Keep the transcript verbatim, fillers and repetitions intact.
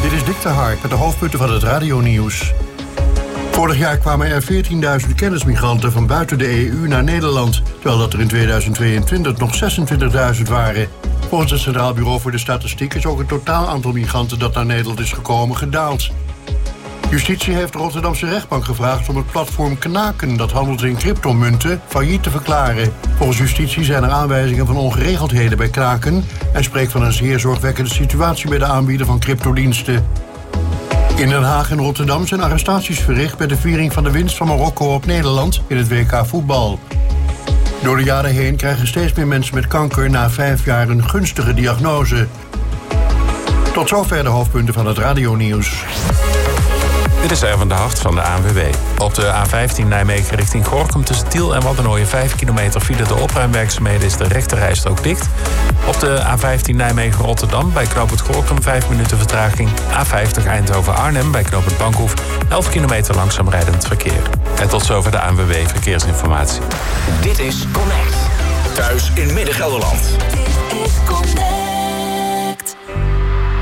Dit is Dick de Hark met de hoofdpunten van het radionieuws. Vorig jaar kwamen er veertienduizend kennismigranten van buiten de E U naar Nederland, terwijl dat er in tweeduizend tweeëntwintig nog zesentwintigduizend waren. Volgens het Centraal Bureau voor de Statistiek is ook het totaal aantal migranten dat naar Nederland is gekomen gedaald. Justitie heeft de Rotterdamse rechtbank gevraagd om het platform Knaken, dat handelt in cryptomunten, failliet te verklaren. Volgens justitie zijn er aanwijzingen van ongeregeldheden bij Knaken en spreekt van een zeer zorgwekkende situatie bij de aanbieder van cryptodiensten. In Den Haag en Rotterdam zijn arrestaties verricht bij de viering van de winst van Marokko op Nederland in het W K voetbal. Door de jaren heen krijgen steeds meer mensen met kanker na vijf jaar een gunstige diagnose. Tot zover de hoofdpunten van het radionieuws. Dit is Erwin de Hart van de A N W B. Op de A vijftien Nijmegen richting Gorinchem tussen Tiel en Waddenooien vijf kilometer file. De opruimwerkzaamheden is de rechterrijstrook dicht. Op de A vijftien Nijmegen-Rotterdam bij knooppunt Gorinchem vijf minuten vertraging. A vijftig Eindhoven-Arnhem bij knooppunt Bankhoef elf kilometer langzaam rijdend verkeer. En tot zover de A N W B Verkeersinformatie. Dit is Connect. Thuis in Midden-Gelderland. Dit is Connect.